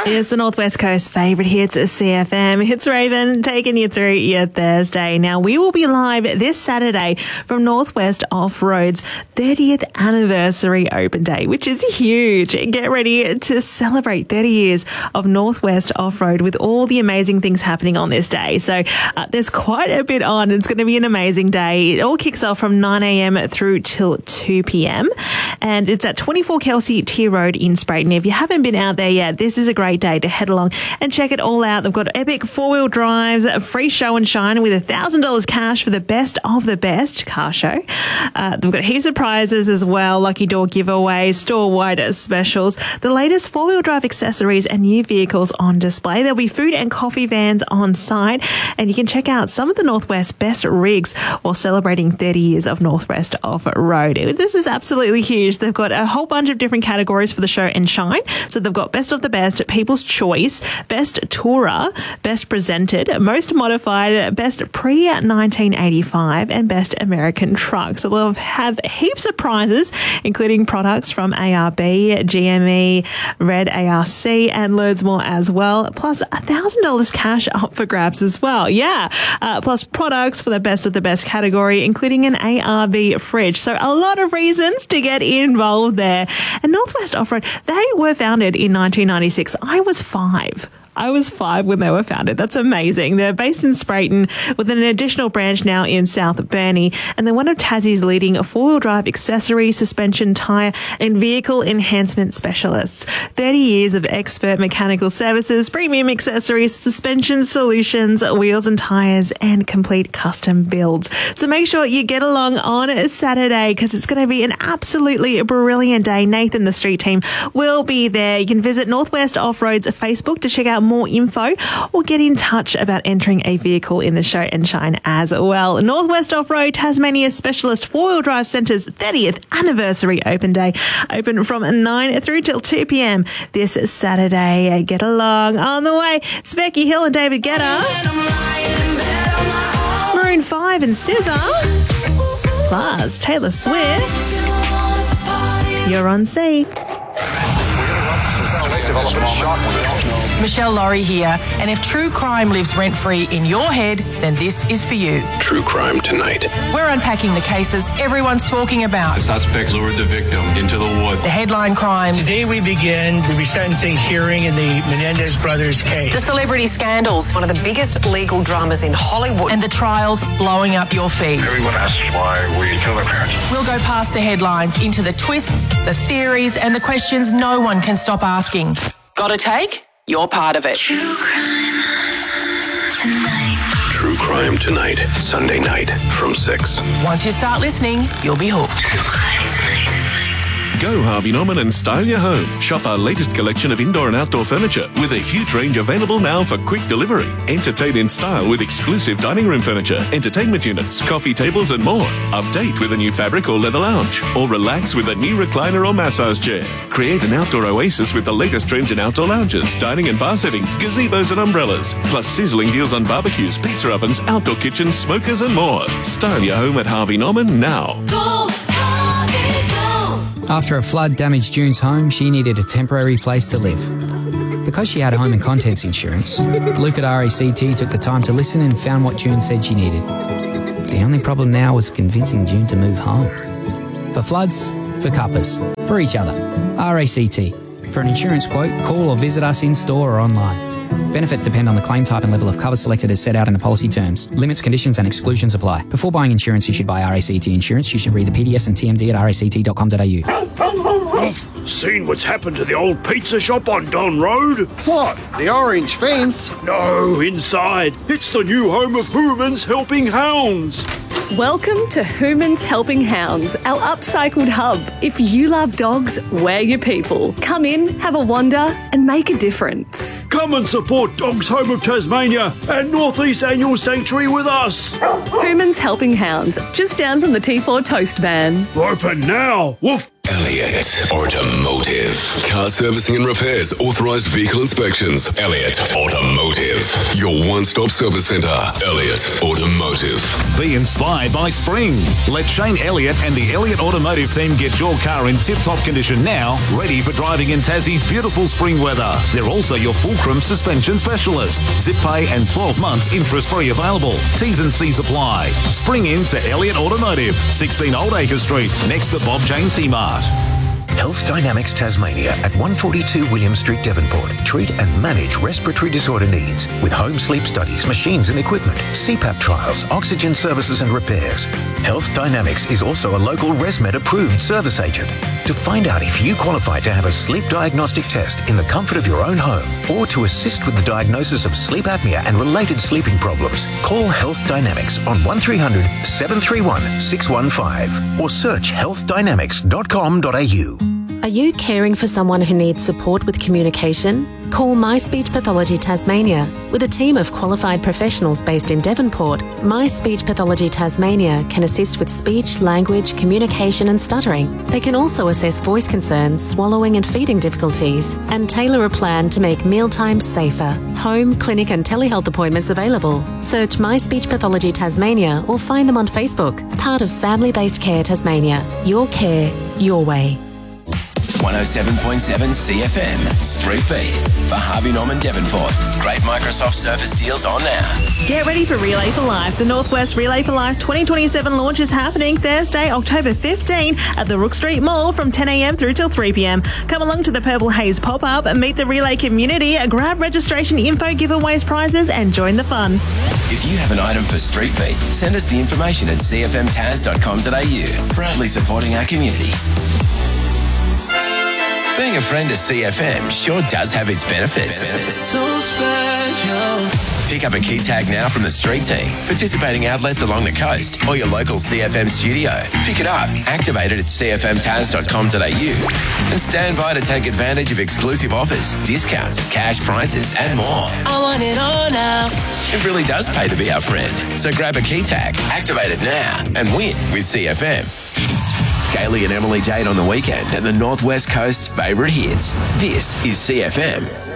It's the Northwest Coast favourite hits, CFM. It's Raven taking you through your Thursday. Now, we will be live this Saturday from Northwest Off-Road's 30th anniversary open day, which is huge. Get ready to celebrate 30 years of Northwest Off-Road with all the amazing things happening on this day. So there's quite a bit on. It's going to be an amazing day. It all kicks off from 9 a.m. through till 2 p.m. And it's at 24 Kelsey Tier Road in Sprayton. If you haven't been out there yet, this is a great day to head along and check it all out. They've got epic four-wheel drives, a free show and shine with $1,000 cash for the best of the best car show. They've got heaps of prizes as well, lucky door giveaways, store-wide specials, the latest four-wheel drive accessories and new vehicles on display. There'll be food and coffee vans on site, and you can check out some of the Northwest best rigs while celebrating 30 years of Northwest Off-Road. This is absolutely huge. They've got a whole bunch of different categories for the show and shine. So they've got best of the best, People's Choice, best tourer, best presented, most modified, best pre-1985 and best American truck. So they'll have heaps of prizes, including products from ARB, GME, Red ARC and loads more as well, plus $1,000 cash up for grabs as well. Yeah, plus products for the best of the best category, including an ARB fridge. So a lot of reasons to get involved there. And Northwest Off-Road, they were founded in 1996. I was 5 when they were founded. That's amazing. They're based in Sprayton with an additional branch now in South Burnie, and they're one of Tassie's leading four-wheel drive accessory, suspension, tyre and vehicle enhancement specialists. 30 years of expert mechanical services, premium accessories, suspension solutions, wheels and tyres and complete custom builds. So make sure you get along on Saturday because it's going to be an absolutely brilliant day. Nathan, the street team, will be there. You can visit Northwest Off-Road's Facebook to check out more info or get in touch about entering a vehicle in the show and shine as well. Northwest Off-Road, Tasmania Specialist Four-Wheel Drive Centre's 30th anniversary open day, open from 9 through till 2 p.m. this Saturday. Get along on the way. It's Becky Hill and David Guetta, Maroon 5 and SZA, plus Taylor Swift. You're on C. Michelle Laurie here, and if true crime lives rent-free in your head, then this is for you. True Crime Tonight. We're unpacking the cases everyone's talking about. The suspects lured the victim into the woods. The headline crimes. Today we begin the resentencing hearing in the Menendez brothers case. The celebrity scandals. One of the biggest legal dramas in Hollywood. And the trials blowing up your feed. Everyone asks why we kill our parents. We'll go past the headlines into the twists, the theories, and the questions no one can stop asking. Got a take? You're part of it. True Crime Tonight. Sunday night from 6. Once you start listening, you'll be hooked. Go Harvey Norman and style your home. Shop our latest collection of indoor and outdoor furniture with a huge range available now for quick delivery. Entertain in style with exclusive dining room furniture, entertainment units, coffee tables and more. Update with a new fabric or leather lounge. Or relax with a new recliner or massage chair. Create an outdoor oasis with the latest trends in outdoor lounges, dining and bar settings, gazebos and umbrellas. Plus sizzling deals on barbecues, pizza ovens, outdoor kitchens, smokers and more. Style your home at Harvey Norman now. After a flood damaged June's home, she needed a temporary place to live. Because she had home and contents insurance, Luke at RACT took the time to listen and found what June said she needed. The only problem now was convincing June to move home. For floods, for cuppers, for each other. RACT. For an insurance quote, call or visit us in-store or online. Benefits depend on the claim type and level of cover selected as set out in the policy terms. Limits, conditions and exclusions apply. Before buying insurance issued by RACT Insurance, you should read the PDS and TMD at ract.com.au. I've seen what's happened to the old pizza shop on Don Road. What? The orange fence? No, inside. It's the new home of Hooman's Helping Hounds. Welcome to Hooman's Helping Hounds, our upcycled hub. If you love dogs, we're your people. Come in, have a wander and make a difference. Come and support Dogs Home of Tasmania and North East Annual Sanctuary with us. Hooman's Helping Hounds, just down from the T4 Toast van. Open now. Woof. Elliott Automotive. Car servicing and repairs, authorised vehicle inspections. Elliott Automotive. Your one-stop service centre. Elliott Automotive. Be inspired by spring. Let Shane Elliott and the Elliott Automotive team get your car in tip-top condition now, ready for driving in Tassie's beautiful spring weather. They're also your fulcrum suspension specialist. Zip pay and 12 months interest-free available. T's and C's apply. Spring in to Elliott Automotive, 16 Old Acre Street, next to Bob Jane T-Mart. Health Dynamics Tasmania at 142 William Street, Devonport. Treat and manage respiratory disorder needs with home sleep studies, machines and equipment, CPAP trials, oxygen services and repairs. Health Dynamics is also a local ResMed approved service agent. To find out if you qualify to have a sleep diagnostic test in the comfort of your own home or to assist with the diagnosis of sleep apnea and related sleeping problems, call Health Dynamics on 1300 731 615 or search healthdynamics.com.au. Are you caring for someone who needs support with communication? Call My Speech Pathology Tasmania. With a team of qualified professionals based in Devonport, My Speech Pathology Tasmania can assist with speech, language, communication and stuttering. They can also assess voice concerns, swallowing and feeding difficulties, and tailor a plan to make mealtimes safer. Home, clinic and telehealth appointments available. Search My Speech Pathology Tasmania or find them on Facebook. Part of Family Based Care Tasmania. Your care, your way. 107.7 CFM, Street Beat for Harvey Norman Devonport. Great Microsoft Surface deals on now. Get ready for Relay for Life. The Northwest Relay for Life 2027 launch is happening Thursday, October 15 at the Rook Street Mall from 10 a.m. through till 3 p.m. Come along to the Purple Haze pop-up and meet the Relay community, grab registration info, giveaways, prizes and join the fun. If you have an item for Street Beat, send us the information at cfmtaz.com.au. Proudly supporting our community. Being a friend of CFM sure does have its benefits. So special. Pick up a key tag now from the street team, participating outlets along the coast or your local CFM studio. Pick it up, activate it at cfmtaz.com.au and stand by to take advantage of exclusive offers, discounts, cash prizes and more. I want it all now. It really does pay to be our friend. So grab a key tag, activate it now and win with CFM. Kaylee and Emily Jade on the weekend and the Northwest Coast's favourite hits. This is CFM.